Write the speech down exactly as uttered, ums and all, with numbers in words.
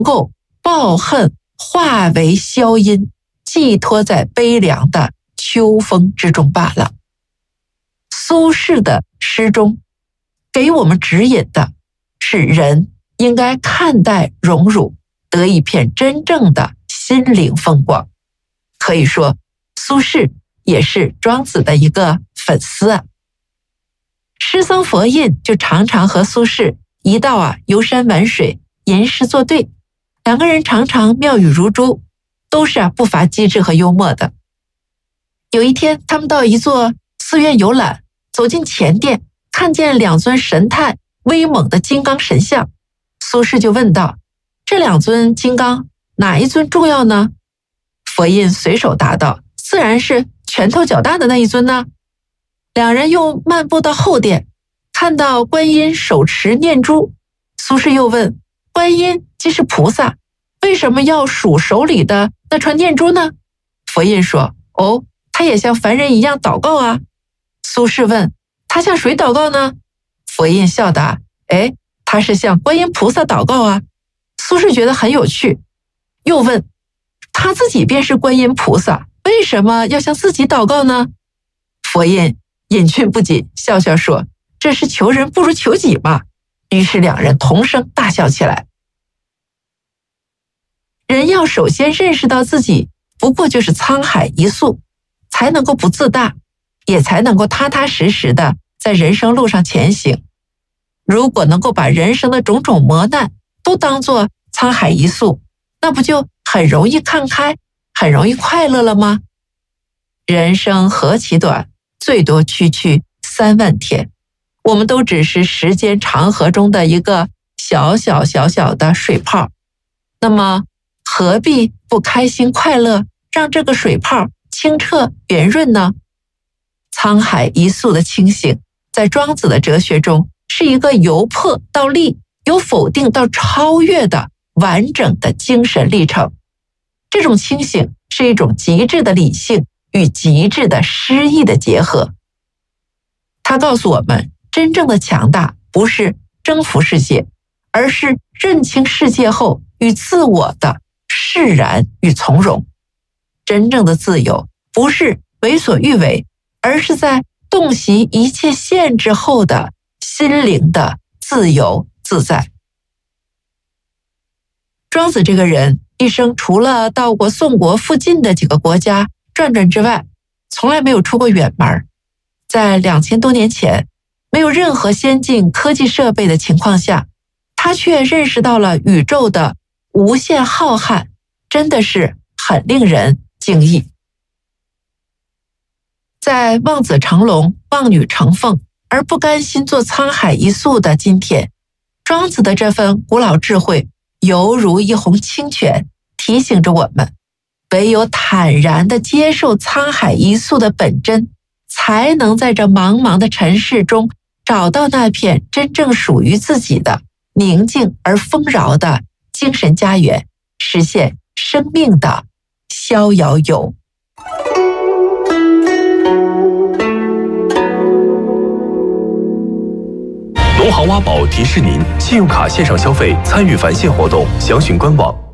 够抱恨化为消音，寄托在悲凉的秋风之中罢了。苏轼的诗中给我们指引的是人应该看待荣辱，得一片真正的心灵风光。可以说苏轼也是庄子的一个粉丝啊。诗僧佛印就常常和苏轼一道啊游山玩水，吟诗作对，两个人常常妙语如珠，都是啊不乏机智和幽默的。有一天他们到一座寺院游览，走进前殿，看见两尊神态威猛的金刚神像，苏轼就问道：这两尊金刚哪一尊重要呢？佛印随手答道：自然是拳头较大的那一尊呢。两人又漫步到后殿，看到观音手持念珠，苏轼又问：观音既是菩萨，为什么要数手里的那串念珠呢？佛印说：哦，他也像凡人一样祷告啊。苏轼问：他向谁祷告呢？佛印笑答：哎，他是向观音菩萨祷告啊。苏轼觉得很有趣，又问：他自己便是观音菩萨，为什么要向自己祷告呢？佛印隐去不紧，笑笑说：这是求人不如求己嘛。于是两人同声大笑起来。人要首先认识到自己不过就是沧海一粟，才能够不自大，也才能够踏踏实实的在人生路上前行。如果能够把人生的种种磨难都当作沧海一粟，那不就很容易看开，很容易快乐了吗？人生何其短，最多区区三万天，我们都只是时间长河中的一个小小小小的水泡，那么何必不开心快乐，让这个水泡清澈圆润呢？沧海一粟的清醒，在庄子的哲学中是一个由破到立，由否定到超越的完整的精神历程。这种清醒是一种极致的理性与极致的诗意的结合。它告诉我们，真正的强大不是征服世界，而是认清世界后与自我的释然与从容。真正的自由不是为所欲为，而是在洞悉一切限制后的心灵的自由自在。庄子这个人一生除了到过宋国附近的几个国家转转之外，从来没有出过远门。在两千多年前，没有任何先进科技设备的情况下，他却认识到了宇宙的无限浩瀚，真的是很令人惊异。在望子成龙、望女成凤而不甘心做沧海一粟的今天，庄子的这份古老智慧犹如一泓清泉，提醒着我们，唯有坦然地接受沧海一粟的本真，才能在这茫茫的尘世中找到那片真正属于自己的宁静而丰饶的精神家园，实现生命的逍遥游。 农行挖宝提示您，信用卡线上消费参与返现活动，详询官网。